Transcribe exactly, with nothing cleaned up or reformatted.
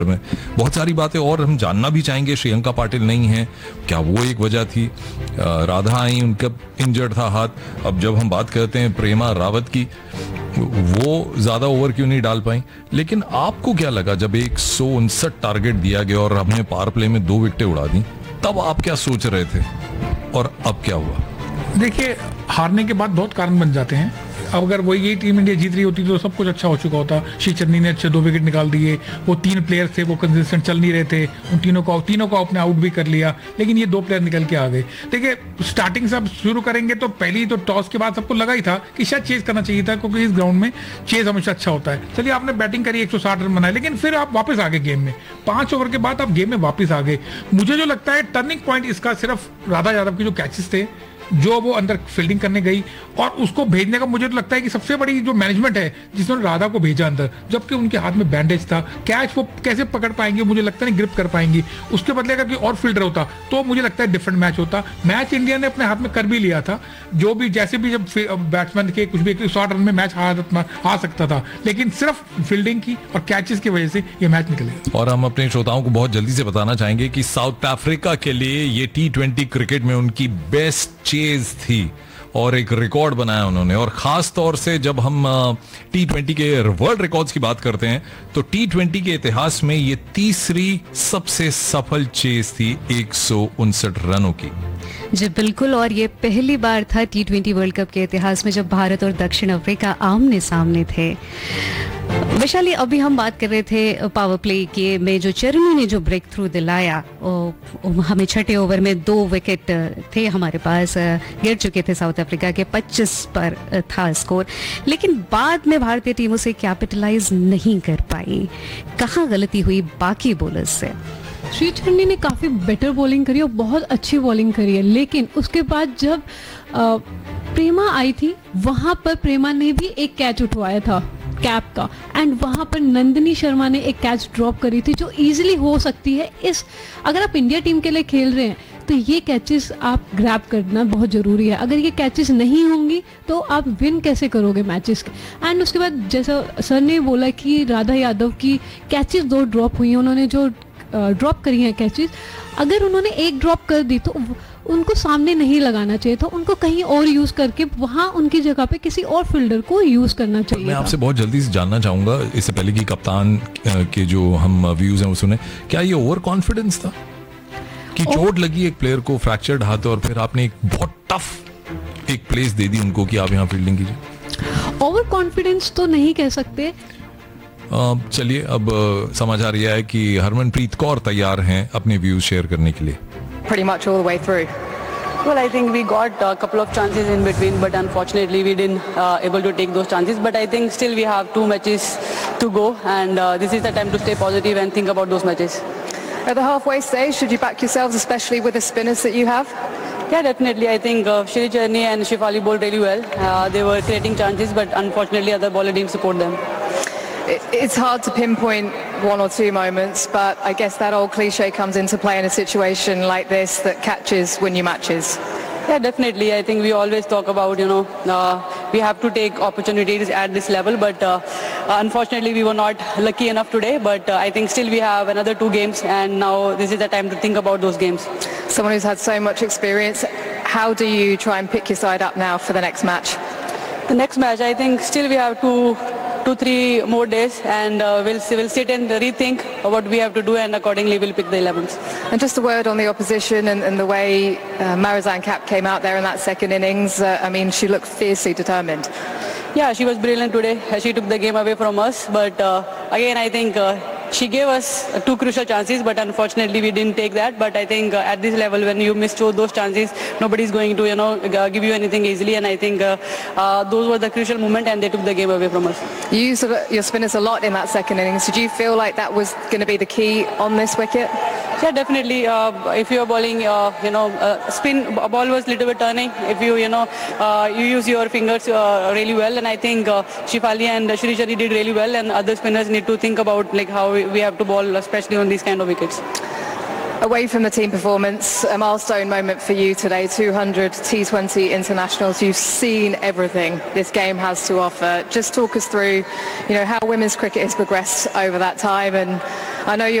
में बहुत सारी बातें और हम जानना भी चाहेंगे। श्रेयंका पाटिल नहीं है, क्या वो एक वजह थी? राधा आई, उनका इंजर्ड था हाथ। अब जब हम बात करते हैं प्रेमा रावत की, वो ज्यादा ओवर क्यों नहीं डाल पाई? लेकिन आपको क्या लगा जब एक सौ उनसठ टारगेट दिया गया और हमने पावर प्ले में दो विकेटें उड़ा दी, तब आप क्या सोच रहे थे और अब क्या हुआ? देखिए, हारने के बाद बहुत कारण बन जाते हैं। अब अगर वही यही टीम इंडिया जीत रही होती तो सब कुछ अच्छा हो चुका होता। श्री चन्नी ने अच्छे दो विकेट निकाल दिए, वो तीन प्लेयर थे वो कंसिस्टेंट चल नहीं रहे थे, उन तीनों को तीनों को अपने आउट भी कर लिया, लेकिन ये दो प्लेयर निकल के आ गए। देखिए, स्टार्टिंग से अब शुरू करेंगे तो पहली तो टॉस के बाद सबको लगा ही था कि शायद चेज करना चाहिए था, क्योंकि इस ग्राउंड में चेज हमेशा अच्छा होता है। चलिए, आपने बैटिंग करी, एक सौ साठ रन बनाए, लेकिन फिर आप वापस आ गए गेम में। पांच ओवर के बाद आप गेम में वापस आ गए। मुझे जो लगता है टर्निंग पॉइंट इसका सिर्फ राधा यादव के जो कैचेस थे, जो वो अंदर फील्डिंग करने गई और उसको भेजने का मुझे तो लगता है कि सबसे बड़ी जो मैनेजमेंट है जिसने राधा को भेजा अंदर, जबकि उनके हाथ में बैंडेज था। कैच वो कैसे पकड़ पाएंगे मुझे लगता नहीं, ग्रिप कर पाएंगी। उसके बदले अगर कोई और फील्डर होता तो मुझे लगता है डिफरेंट मैच होता। मैच इंडिया ने अपने हाथ में कर भी लिया था, जो भी जैसे भी जब बैट्समैन के कुछ भी शॉर्ट रन में मैच आ सकता था, लेकिन सिर्फ फील्डिंग की और कैचेस की वजह से ये मैच निकले। और हम अपने श्रोताओं को बहुत जल्दी से बताना चाहेंगे कि साउथ अफ्रीका के लिए ये टी ट्वेंटी क्रिकेट में उनकी बेस्ट चेज थी और एक रिकॉर्ड बनाया उन्होंने। और खास तौर से जब हम टी ट्वेंटी के वर्ल्ड रिकॉर्ड्स की बात करते हैं तो टी ट्वेंटी के इतिहास में ये तीसरी सबसे सफल चेज थी एक सौ उनसठ रनों की। जी बिल्कुल, और ये पहली बार था टी ट्वेंटी वर्ल्ड कप के इतिहास में जब भारत और दक्षिण अफ्रीका आमने सामने थे। वैशाली, अभी हम बात कर रहे थे पावर प्ले के में जो चरनी ने जो ब्रेक थ्रू दिलाया, हमें छठे ओवर में दो विकेट थे हमारे पास, गिर चुके थे साउथ अफ्रीका के, पच्चीस पर था स्कोर, लेकिन बाद में भारतीय टीम उसे कैपिटलाइज नहीं कर पाई। कहाँ गलती हुई बाकी बॉलर्स से? श्री चन्नी ने काफ़ी बेटर बॉलिंग करी और बहुत अच्छी बॉलिंग करी है, लेकिन उसके बाद जब आ, प्रेमा आई थी वहां पर प्रेमा ने भी एक कैच उठवाया था कैप का, एंड वहां पर नंदिनी शर्मा ने एक कैच ड्रॉप करी थी जो इजीली हो सकती है। इस अगर आप इंडिया टीम के लिए खेल रहे हैं तो ये कैचेस आप ग्रैब करना बहुत ज़रूरी है। अगर ये कैचेस नहीं होंगी तो आप विन कैसे करोगे मैचेस के। एंड उसके बाद जैसा सर ने बोला कि राधा यादव की कैचेस दो ड्रॉप हुई हैं, उन्होंने जो ड्रॉप करी हैं कैचेस, अगर उन्होंने एक ड्रॉप कर दी तो उनको सामने नहीं लगाना चाहिए था, उनको कहीं और यूज करके वहां उनकी जगह पे किसी और फील्डर को यूज करना चाहिए। मैं आपसे बहुत जल्दी से जानना चाहूंगा, इससे पहले कि कप्तान के जो हम व्यूज हैं वो सुने, क्या ये ओवर कॉन्फिडेंस था कि चोट लगी एक प्लेयर को, फ्रैक्चर्ड हाथ, और फिर आपने एक बहुत टफ एक प्लेस दे दी उनको कि आप यहाँ फील्डिंग कीजिए? ओवर कॉन्फिडेंस तो नहीं कह सकते। चलिए, अब समाचार यह है कि हरमनप्रीत कौर तैयार हैं अपने व्यूज शेयर करने के लिए। Pretty much all the way through. Well, I think we got a couple of chances in between, but unfortunately we didn't uh, able to take those chances. But I think still we have two matches to go, and uh, this is the time to stay positive and think about those matches. At the halfway stage, should you back yourselves, especially with the spinners that you have? Yeah, definitely. I think uh, Shri Charni and Shefali bowled really well. Uh, they were creating chances, but unfortunately other bowler didn't support them. It's hard to pinpoint one or two moments, but I guess that old cliche comes into play in a situation like this, that catches win you matches. Yeah, definitely. I think we always talk about, you know, uh, we have to take opportunities at this level, but uh, unfortunately we were not lucky enough today, but uh, I think still we have another two games, and now this is the time to think about those games. Someone who's had so much experience, how do you try and pick your side up now for the next match? The next match, I think still we have to two, three more days, and uh, we'll we'll sit and rethink what we have to do, and accordingly we'll pick the elevens. And just a word on the opposition and, and the way uh, Marizanne Kapp came out there in that second innings. Uh, I mean, she looked fiercely determined. Yeah, she was brilliant today. She took the game away from us, but uh, again, I think uh, she gave us two crucial chances, but unfortunately we didn't take that. But I think uh, at this level, when you miss those chances, nobody's going to, you know, give you anything easily. And I think uh, uh, those were the crucial moment, and they took the game away from us. You used your spinners a lot in that second innings. Did you feel like that was going to be the key on this wicket? Yeah, definitely. Uh, if you are bowling, uh, you know, uh, spin ball was little bit turning. If you, you know, uh, you use your fingers uh, really well, and I think uh, Shefali and Shri Chari did really well, and other spinners need to think about like how we, we have to bowl, especially on these kind of wickets. away from the team performance, a milestone moment for you today, two hundred T twenty internationals. You've seen everything this game has to offer. Just talk us through, you know, how women's cricket has progressed over that time. And I know you're